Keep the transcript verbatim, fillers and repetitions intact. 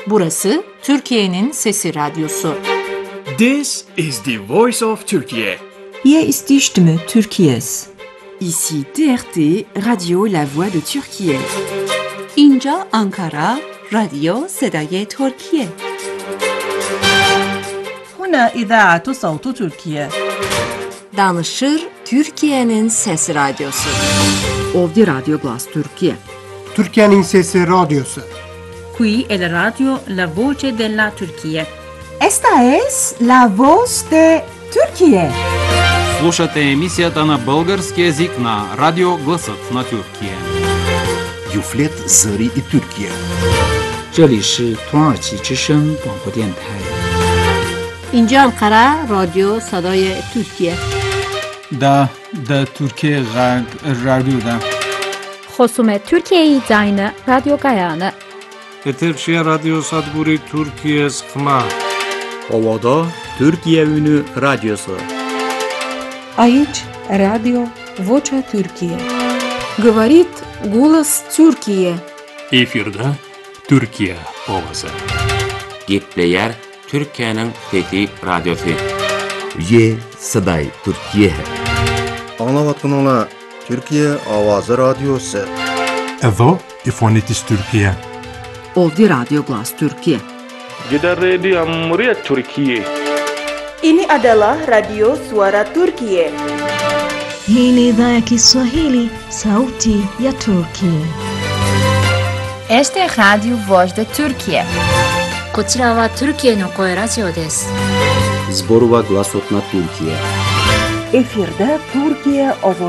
Burası Türkiye'nin Sesi Radyosu. This is the voice of Turkey. Hier ist die Stimme Türkiye's. Ici T R T, Radio La Voix de Türkiye. اینجا آنکارا، رادیو صدای ترکیه. هنا إذاعة صوت تركيا. Danışır Türkiye'nin Sesi Radyosu. Ovdje Radio Glas Türkiye. Türkiye'nin Sesi Radyosu. Qui è la radio La Voce della Turchia. Esta es la voz de Türkiye. Слушате емисията на български език на Радио Гласът на Türkiye. Юфлет Зари и Türkiye. 这里是土耳其之声广播电台。 اینجا انقره رادیو صدای ترکیه. دا دا ترکیه غرب رادیو دا. خصوم ترکیه زاین رادیو گایانه. Eterşehir Radyo Sadburi Türkiye Sıkma. Ovada Türkiye Ünü Radyosu. Aici Radio Vocea Türkiye. Говорит голос Türkiye. Efirde Türkiye ovası. Gepleyer Türkiye'nin Fethi Radyosu. Ye Saday Türkiye. Anlavatınla Türkiye Avazı Radyosu. Evo İfonitis Türkiye. Ovdje Radio Glas Türkiye. Jeddah Radio Muryat Türkiye. Ini adalah Radio Suara Turkiye. Hii ni idhaa ya Kiswahili, Sauti ya Turkiye. Este es Radio Voz de Turkiye. こちらはトルキエの声ラジオです。 Zborova Glasot na Türkiye. Efirde Türkiye